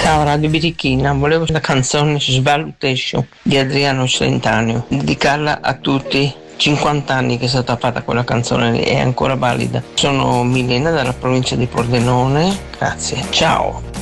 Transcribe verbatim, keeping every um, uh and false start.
Ciao Radio Birichina, volevo la canzone Svalutation di Adriano Celentano, dedicarla a tutti. cinquanta anni che è stata fatta quella canzone, è ancora valida. Sono Milena dalla provincia di Pordenone, grazie, ciao.